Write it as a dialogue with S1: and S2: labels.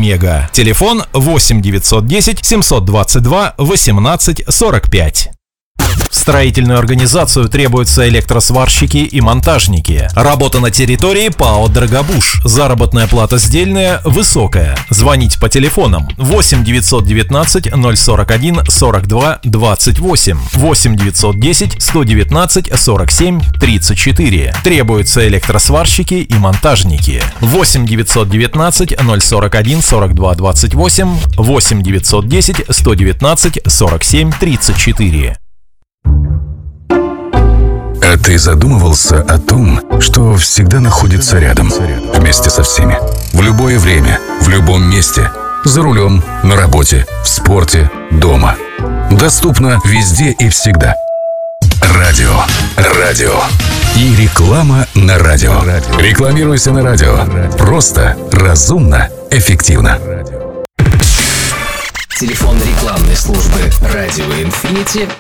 S1: Омега. Телефон 8 910 722 18 45. В строительную организацию требуются электросварщики и монтажники. Работа на территории ПАО «Драгобуш». Заработная плата сдельная высокая. Звонить по телефонам 8 919 041 42 28, 8 910 119 47 34. Требуются электросварщики и монтажники. 8 919 041 42 28, 8 910 119 47 34.
S2: А ты задумывался о том, что всегда находится рядом, вместе со всеми, в любое время, в любом месте, за рулем, на работе, в спорте, дома. Доступно везде и всегда. Радио. И реклама на радио. Рекламируйся на радио. Просто, разумно, эффективно.
S3: Телефон рекламной службы «Радио Инфинити»